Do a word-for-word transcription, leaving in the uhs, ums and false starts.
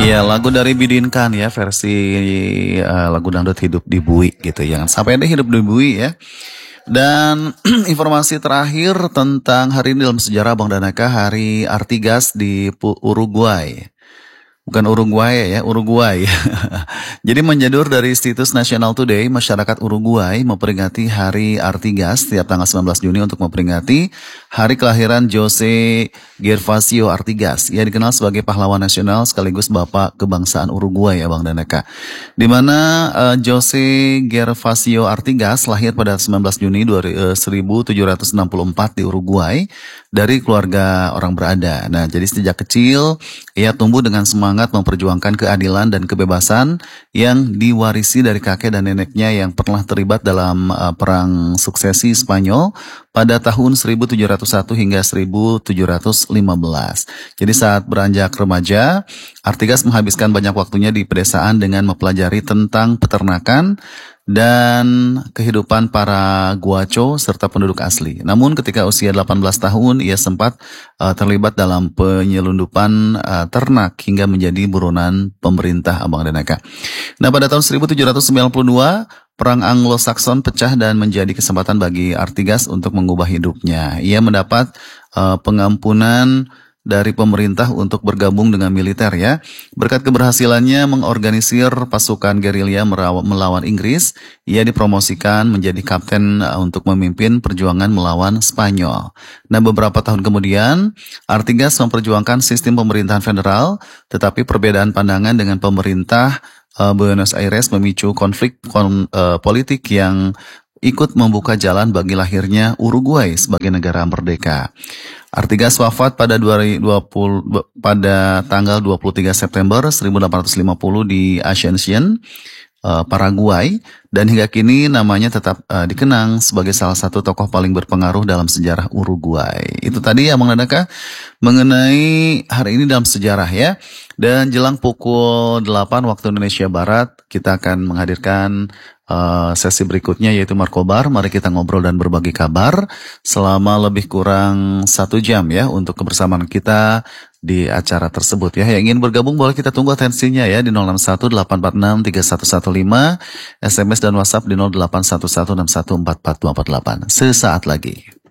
Iya, lagu dari Bidinkan ya, versi uh, lagu dangdut Hidup di Bui gitu. Jangan sampai deh Hidup di Bui ya. Dan informasi terakhir tentang hari ini dalam sejarah Bang Danaka, Hari Artigas di Uruguay. Bukan Uruguay ya, Uruguay. Jadi menjadur dari situs National Today, masyarakat Uruguay memperingati Hari Artigas setiap tanggal sembilan belas Juni untuk memperingati hari kelahiran Jose Gervasio Artigas. Ia dikenal sebagai pahlawan nasional sekaligus bapak kebangsaan Uruguay ya Bang Danaka. Di mana uh, Jose Gervasio Artigas lahir pada sembilan belas Juni seribu tujuh ratus enam puluh empat di Uruguay dari keluarga orang berada. Nah, jadi sejak kecil ia tumbuh dengan semangat memperjuangkan keadilan dan kebebasan yang diwarisi dari kakek dan neneknya yang pernah terlibat dalam uh, perang suksesi Spanyol pada tahun seribu tujuh ratus satu hingga seribu tujuh ratus lima belas. Jadi saat beranjak remaja, Artigas menghabiskan banyak waktunya di pedesaan dengan mempelajari tentang peternakan dan kehidupan para guaco serta penduduk asli. Namun ketika usia delapan belas tahun ia sempat uh, terlibat dalam penyelundupan uh, ternak hingga menjadi buronan pemerintah Abang Danaka. Nah, pada tahun seribu tujuh ratus sembilan puluh dua Perang Anglo-Sakson pecah dan menjadi kesempatan bagi Artigas untuk mengubah hidupnya. Ia mendapat uh, pengampunan dari pemerintah untuk bergabung dengan militer ya. Berkat keberhasilannya mengorganisir pasukan gerilya melawan Inggris, ia dipromosikan menjadi kapten untuk memimpin perjuangan melawan Spanyol. Nah, beberapa tahun kemudian, Artigas memperjuangkan sistem pemerintahan federal, tetapi perbedaan pandangan dengan pemerintah uh, Buenos Aires memicu konflik kon, uh, politik yang ikut membuka jalan bagi lahirnya Uruguay sebagai negara merdeka. Artigas wafat pada dua ribu dua puluh pada tanggal dua puluh tiga September seribu delapan ratus lima puluh di Asunción, uh, Paraguay, dan hingga kini namanya tetap uh, dikenang sebagai salah satu tokoh paling berpengaruh dalam sejarah Uruguay. Itu tadi ya Bang Danaka mengenai hari ini dalam sejarah ya. Dan jelang pukul delapan waktu Indonesia Barat kita akan menghadirkan Uh, sesi berikutnya yaitu Markobar. Mari kita ngobrol dan berbagi kabar selama lebih kurang satu jam ya untuk kebersamaan kita di acara tersebut ya. Yang ingin bergabung boleh kita tunggu atensinya ya di nol enam satu delapan empat enam tiga satu satu lima, S M S dan WhatsApp di nol delapan satu satu enam satu empat empat dua empat delapan. Sesaat lagi.